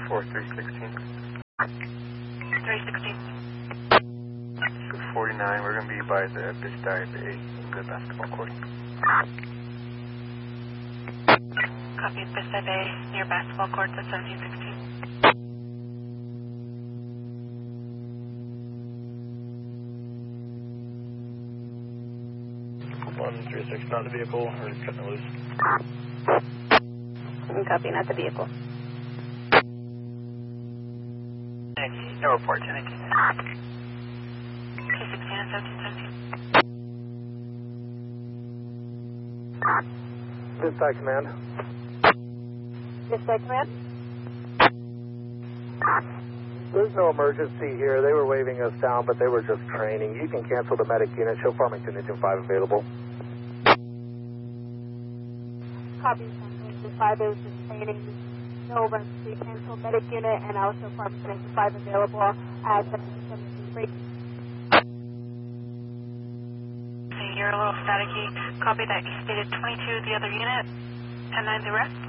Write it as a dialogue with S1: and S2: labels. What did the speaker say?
S1: for 316.
S2: 316.
S1: 249, we're going to be by the Bitch Dive A, the basketball court.
S2: Copy, Bitch Dive A, near basketball court at 1716.
S1: 136, not the vehicle, or cutting it loose.
S3: Copy, not the vehicle.
S1: No report, 1018.
S2: 216 and 1717.
S4: This side command.
S3: This side command?
S4: There's no emergency here. They were waving us down, but they were just training. You can cancel the medic unit. Show Farmington Engine 5 available.
S3: Copy, the 5 is just training. No emergency, cancel medic unit, and I'll show Farmington Engine 5 available at 1773.
S2: You're a little staticky. Copy that. You stated 22, the other unit. 10-9 the rest.